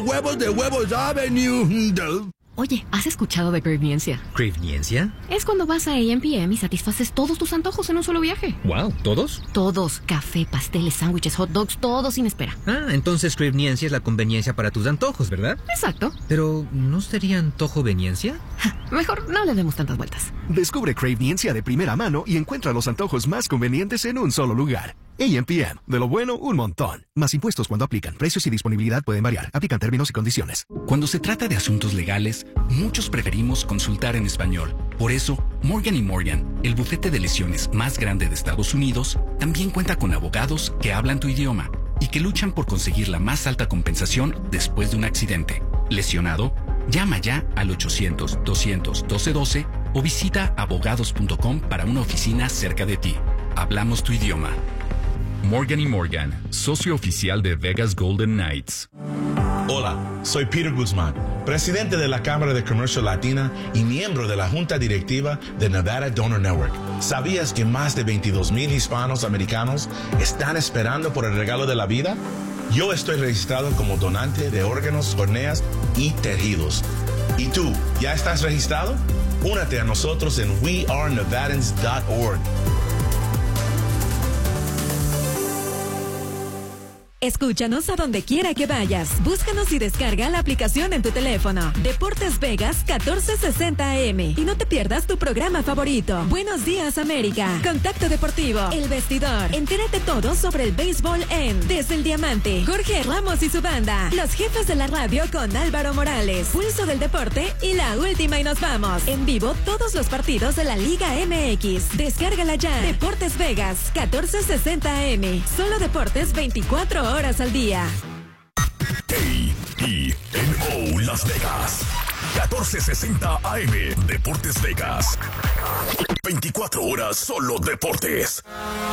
Huevos de Huevos Avenue. Oye, ¿has escuchado de Cravniencia? ¿Cravniencia? Es cuando vas a A&PM y satisfaces todos tus antojos en un solo viaje. Wow, ¿todos? Todos. Café, pasteles, sándwiches, hot dogs, todo sin espera. Ah, entonces Cravniencia es la conveniencia para tus antojos, ¿verdad? Exacto. Pero, ¿no sería antojoveniencia? Mejor no le demos tantas vueltas. Descubre Cravniencia de primera mano y encuentra los antojos más convenientes en un solo lugar. A&PM, de lo bueno, un montón. Más impuestos cuando aplican. Precios y disponibilidad pueden variar. Aplican términos y condiciones. Cuando se trata de asuntos legales, muchos preferimos consultar en español. Por eso, Morgan & Morgan, el bufete de lesiones más grande de Estados Unidos, también cuenta con abogados que hablan tu idioma y que luchan por conseguir la más alta compensación después de un accidente. ¿Lesionado? Llama ya al 800-200-1212 o visita abogados.com para una oficina cerca de ti. Hablamos tu idioma. Morgan & Morgan, socio oficial de Vegas Golden Knights. Hola, soy Peter Guzmán, presidente de la Cámara de Comercio Latina y miembro de la Junta Directiva de Nevada Donor Network. ¿Sabías que más de 22,000 hispanos americanos están esperando por el regalo de la vida? Yo estoy registrado como donante de órganos, córneas y tejidos. ¿Y tú, ya estás registrado? Únete a nosotros en wearenevadans.org. Escúchanos a donde quiera que vayas. Búscanos y descarga la aplicación en tu teléfono. Deportes Vegas 1460 AM. Y no te pierdas tu programa favorito. Buenos días, América. Contacto Deportivo. El Vestidor. Entérate todo sobre el béisbol en Desde el Diamante. Jorge Ramos y su banda. Los jefes de la radio con Álvaro Morales. Pulso del Deporte y la última y nos vamos. En vivo todos los partidos de la Liga MX. Descárgala ya. Deportes Vegas 1460 AM. Solo deportes 24 horas al día. KENO Las Vegas 1460 AM. Deportes Vegas. 24 horas solo deportes.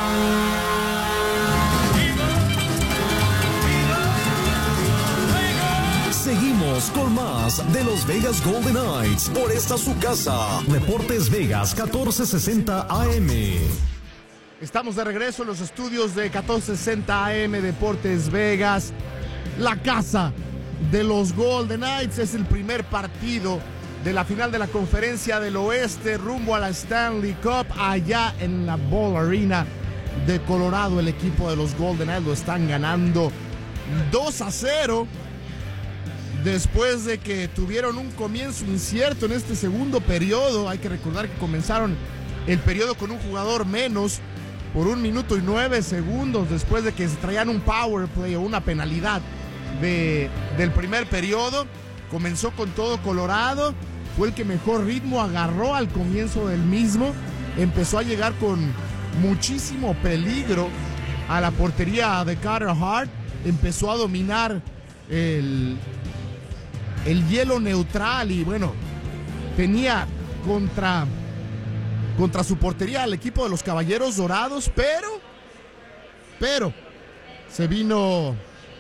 Seguimos con más de los Vegas Golden Knights por esta su casa. Deportes Vegas 1460 AM. Estamos de regreso en los estudios de 1460 AM Deportes Vegas, la casa de los Golden Knights. Es el primer partido de la final de la Conferencia del Oeste rumbo a la Stanley Cup allá en la Ball Arena de Colorado. El equipo de los Golden Knights lo están ganando 2-0 después de que tuvieron un comienzo incierto en este segundo periodo. Hay que recordar que comenzaron el periodo con un jugador menos por 1 minuto y 9 segundos después de que se traían un power play o una penalidad del primer periodo. Comenzó con todo Colorado, fue el que mejor ritmo agarró al comienzo del mismo, empezó a llegar con muchísimo peligro a la portería de Carter Hart, empezó a dominar el hielo neutral y bueno, tenía contra su portería al equipo de los Caballeros Dorados, pero se vino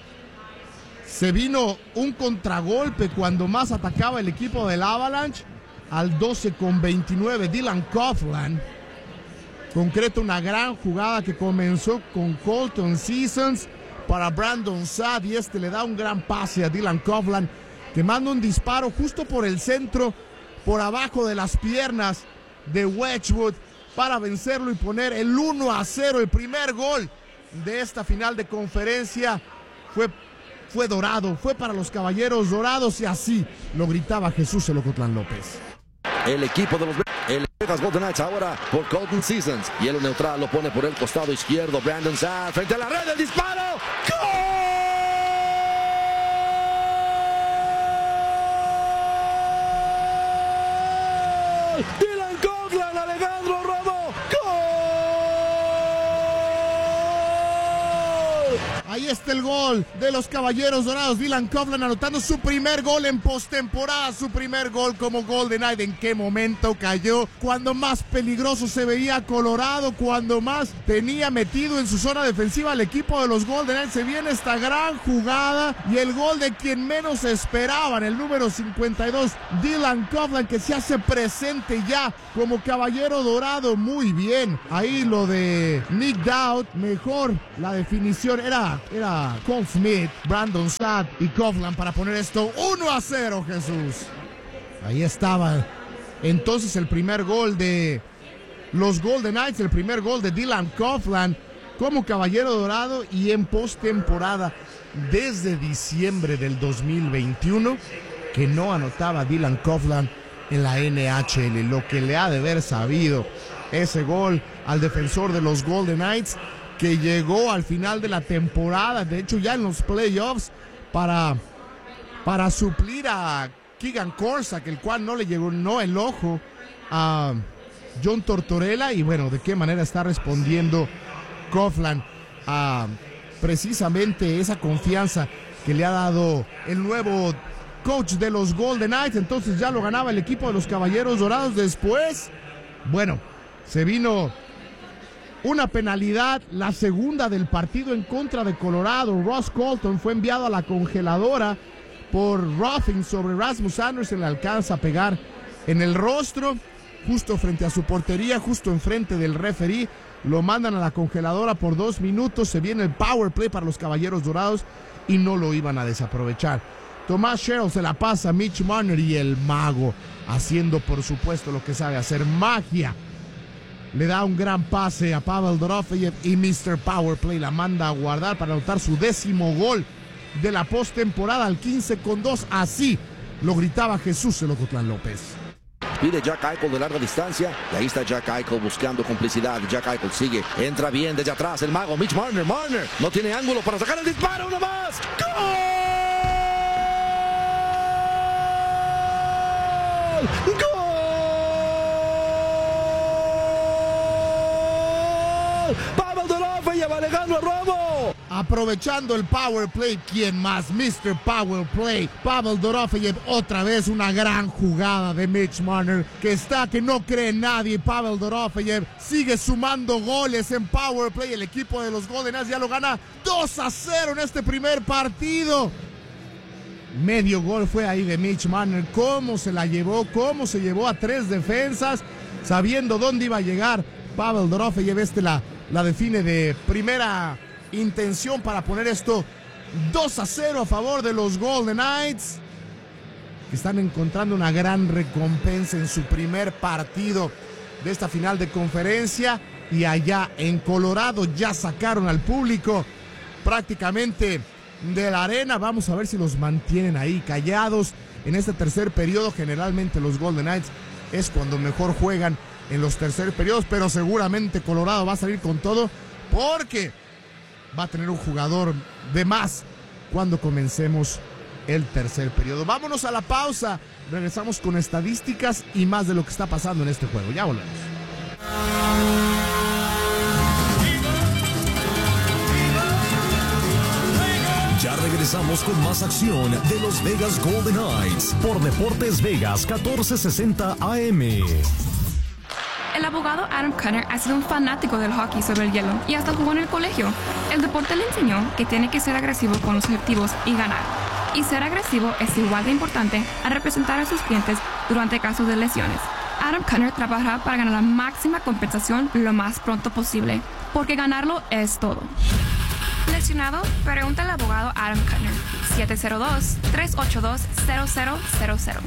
un contragolpe cuando más atacaba el equipo del Avalanche. Al 12:29 Dylan Coughlin concreta una gran jugada que comenzó con Colton Sissons para Brandon Saad y le da un gran pase a Dylan Coughlin que manda un disparo justo por el centro, por abajo de las piernas de Wedgwood para vencerlo y poner el 1-0. El primer gol de esta final de conferencia fue dorado, fue para los Caballeros Dorados y así lo gritaba Jesús El Ocotlán López. El equipo de los Vegas Golden Knights ahora por Colton Sissons. Hielo neutral lo pone por el costado izquierdo. Brandon Saad frente a la red, el disparo. ¡Gol! Dylan Coughlin, Alejandro Romo. ¡Gol! Ahí está el gol de los Caballeros Dorados. Dylan Coughlin anotando su primer gol en postemporada, su primer gol como Golden Knight. ¿En qué momento cayó? Cuando más peligroso se veía Colorado, cuando más tenía metido en su zona defensiva al equipo de los Golden Knights. Se viene esta gran jugada y el gol de quien menos esperaban, el número 52, Dylan Coughlin, que se hace presente ya como Caballero Dorado. Muy bien, ahí lo de Nick Dowd, mejor la definición, era Era Cole Smith, Brandon Saad y Coughlin para poner esto 1-0, Jesús. Ahí estaba entonces el primer gol de los Golden Knights, el primer gol de Dylan Coughlin como Caballero Dorado, y en postemporada desde diciembre del 2021 que no anotaba Dylan Coughlin en la NHL. Lo que le ha de haber sabido ese gol al defensor de los Golden Knights, que llegó al final de la temporada, de hecho ya en los playoffs, para suplir a Keegan Korsak, el cual no le llegó el ojo a John Tortorella. Y bueno, de qué manera está respondiendo Coughlin a precisamente esa confianza que le ha dado el nuevo coach de los Golden Knights. Entonces ya lo ganaba el equipo de los Caballeros Dorados. Después, bueno, se vino una penalidad, la segunda del partido en contra de Colorado. Ross Colton fue enviado a la congeladora por roughing sobre Rasmus Anderson. Le alcanza a pegar en el rostro, justo frente a su portería, justo enfrente del referee. Lo mandan a la congeladora por 2 minutos. Se viene el power play para los Caballeros Dorados y no lo iban a desaprovechar. Tomás Sherrill se la pasa a Mitch Marner y el mago, haciendo por supuesto lo que sabe hacer, magia. Le da un gran pase a Pavel Dorofeyev y Mr. Powerplay la manda a guardar para anotar su 10º gol de la postemporada al 15-2. Así lo gritaba Jesús el Ocotlán López. Pide Jack Eichel de larga distancia y ahí está Jack Eichel buscando complicidad. Jack Eichel sigue, entra bien desde atrás el mago Mitch Marner. Marner no tiene ángulo para sacar el disparo, una más. ¡Gol! ¡Gol! Pavel Dorofeyev alegando robo. Aprovechando el power play, ¿quién más? Mr. Power Play, Pavel Dorofeyev. Otra vez una gran jugada de Mitch Marner, que no cree en nadie. Pavel Dorofeyev sigue sumando goles en power play. El equipo de los Golden Knights ya lo gana 2-0 en este primer partido. Medio gol fue ahí de Mitch Marner. Cómo se la llevó, cómo se llevó a 3 defensas, sabiendo dónde iba a llegar. Pavel Dorofeyev la define de primera intención para poner esto 2-0 a favor de los Golden Knights, que están encontrando una gran recompensa en su primer partido de esta final de conferencia. Y allá en Colorado ya sacaron al público prácticamente de la arena. Vamos a ver si los mantienen ahí callados en este tercer periodo. Generalmente los Golden Knights es cuando mejor juegan en los tercer periodos, pero seguramente Colorado va a salir con todo porque va a tener un jugador de más cuando comencemos el tercer periodo. Vámonos a la pausa, regresamos con estadísticas y más de lo que está pasando en este juego. Ya volvemos. Ya regresamos con más acción de los Vegas Golden Knights por Deportes Vegas 1460 AM. El abogado Adam Cunner ha sido un fanático del hockey sobre el hielo y hasta jugó en el colegio. El deporte le enseñó que tiene que ser agresivo con los objetivos y ganar. Y ser agresivo es igual de importante a representar a sus clientes durante casos de lesiones. Adam Cunner trabajará para ganar la máxima compensación lo más pronto posible, porque ganarlo es todo. ¿Lesionado? Pregunta al abogado Adam Cunner. 702-382-0000.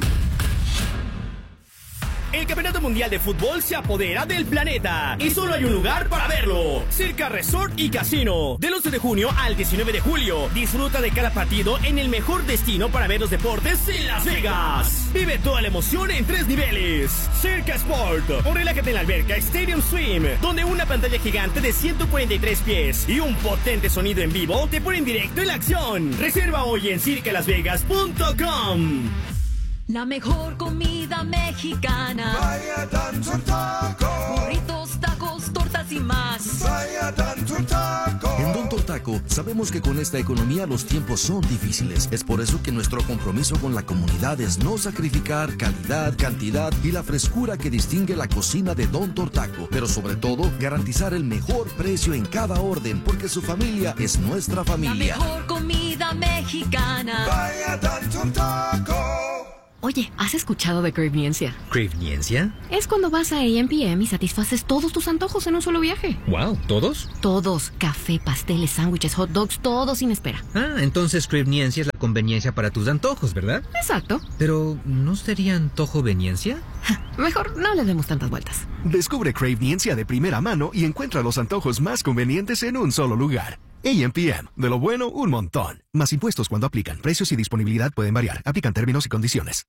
El Campeonato Mundial de Fútbol se apodera del planeta y solo hay un lugar para verlo: Circa Resort y Casino. Del 11 de junio al 19 de julio, disfruta de cada partido en el mejor destino para ver los deportes en Las Vegas. Vive toda la emoción en 3 niveles. Circa Sport, o relájate en la alberca Stadium Swim, donde una pantalla gigante de 143 pies y un potente sonido en vivo te ponen directo en la acción. Reserva hoy en circalasvegas.com. La mejor comida mexicana. Vaya Tanto Taco. Burritos, tacos, tortas y más. Vaya Tanto Taco. En Don Tortaco sabemos que con esta economía los tiempos son difíciles. Es por eso que nuestro compromiso con la comunidad es no sacrificar calidad, cantidad y la frescura que distingue la cocina de Don Tortaco. Pero sobre todo, garantizar el mejor precio en cada orden, porque su familia es nuestra familia. La mejor comida mexicana. Vaya Tanto Taco. Oye, ¿has escuchado de Craveniencia? ¿Craveniencia? Es cuando vas a A&PM y satisfaces todos tus antojos en un solo viaje. Wow, ¿todos? Todos. Café, pasteles, sándwiches, hot dogs, todo sin espera. Ah, entonces Craveniencia es la conveniencia para tus antojos, ¿verdad? Exacto. Pero, ¿no sería antojoveniencia? Mejor no le demos tantas vueltas. Descubre Craveniencia de primera mano y encuentra los antojos más convenientes en un solo lugar. A&PM, de lo bueno, un montón. Más impuestos cuando aplican. Precios y disponibilidad pueden variar. Aplican términos y condiciones.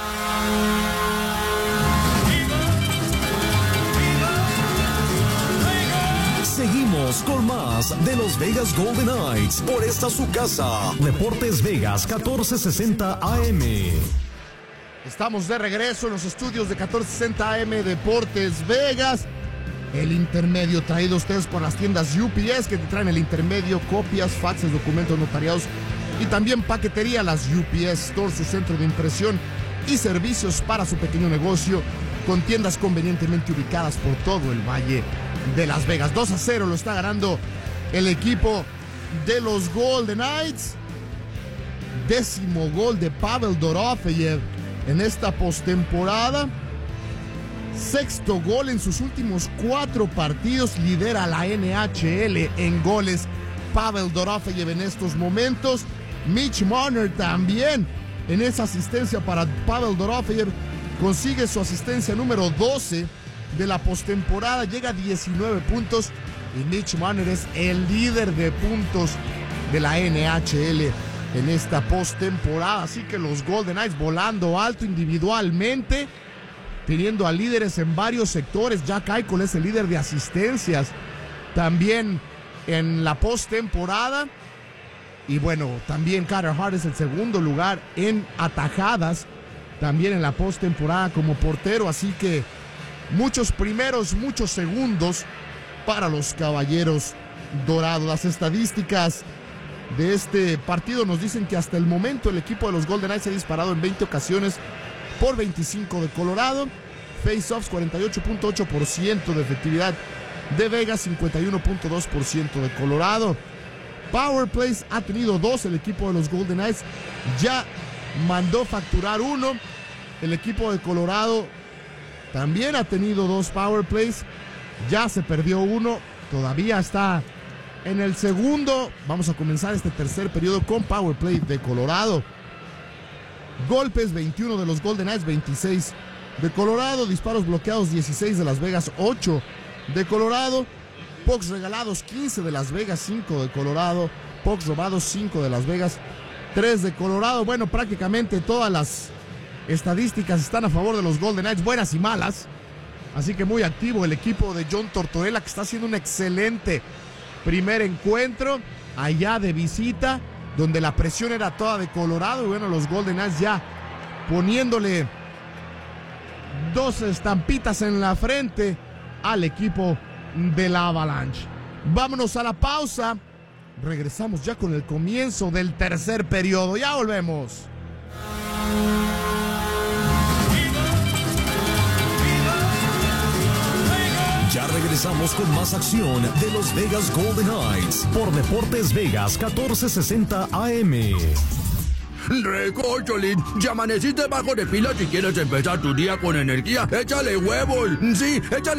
Seguimos con más de los Vegas Golden Knights por esta su casa. Deportes Vegas 1460 AM. Estamos de regreso en los estudios de 1460 AM Deportes Vegas. El intermedio traído a ustedes por las tiendas UPS que te traen el intermedio, copias, faxes, documentos notariados y también paquetería. Las UPS Store, su centro de impresión y servicios para su pequeño negocio, con tiendas convenientemente ubicadas por todo el Valle de Las Vegas. 2-0 lo está ganando el equipo de los Golden Knights. 10º gol de Pavel Dorofeyev en esta postemporada. 6º gol en sus últimos 4 partidos. Lidera la NHL en goles Pavel Dorofeyev en estos momentos. Mitch Marner también en esa asistencia para Pavel Dorofeyev. Consigue su asistencia número 12 de la postemporada. Llega a 19 puntos. Y Mitch Marner es el líder de puntos de la NHL en esta postemporada. Así que los Golden Knights volando alto individualmente, teniendo a líderes en varios sectores. Jack Eichel es el líder de asistencias también en la postemporada. Y bueno, también Carter Hart es el segundo lugar en atajadas también en la postemporada como portero. Así que muchos primeros, muchos segundos para los Caballeros Dorados. Las estadísticas de este partido nos dicen que hasta el momento el equipo de los Golden Knights ha disparado en 20 ocasiones por 25 de Colorado. Face-offs, 48.8% de efectividad de Vegas, 51.2% de Colorado. Power plays ha tenido 2 el equipo de los Golden Knights. Ya mandó facturar 1. El equipo de Colorado también ha tenido 2 power plays. Ya se perdió 1. Todavía está en el segundo. Vamos a comenzar este tercer periodo con power play de Colorado. Golpes, 21 de los Golden Knights, 26 de Colorado. Disparos bloqueados, 16 de Las Vegas, 8 de Colorado. Pucks regalados, 15 de Las Vegas, 5 de Colorado. Pucks robados, 5 de Las Vegas, 3 de Colorado. Bueno, prácticamente todas las estadísticas están a favor de los Golden Knights, buenas y malas. Así que muy activo el equipo de John Tortorella, que está haciendo un excelente primer encuentro allá de visita, donde la presión era toda de Colorado. Y bueno, los Golden Knights ya poniéndole 2 estampitas en la frente al equipo de la Avalanche. Vámonos a la pausa. Regresamos ya con el comienzo del tercer periodo. Ya volvemos. Ya regresamos con más acción de los Vegas Golden Knights por Deportes Vegas 1460 AM. Recórcholis, ya amaneciste bajo de pila. Si quieres empezar tu día con energía, échale huevos. Sí, échale